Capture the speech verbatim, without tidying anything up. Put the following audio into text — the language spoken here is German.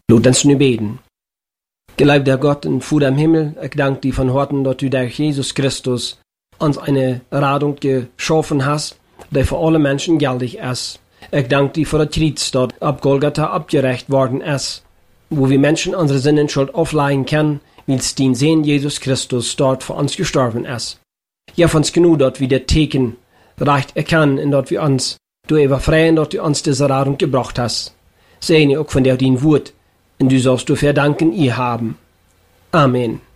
Laat ons nu beten. Geliebter Gott und Vater im Himmel, ich danke dir von Herzen, dass du durch Jesus Christus uns eine Radung geschaffen hast, die für alle Menschen gültig ist. Ich danke dir für das Kreuz, das ab Golgatha abgerecht worden ist, wo wir Menschen unsere Sinnenschuld aufleihen können, weil es den Sohn Jesus Christus dort für uns gestorben ist. Ja, von uns genug, dass wir das Teken recht erkennen und dass wir uns du überfreien, dass du uns diese Radung gebracht hast. Segne auch von der dein Wort, und du sollst du verdanken ihr haben. Amen.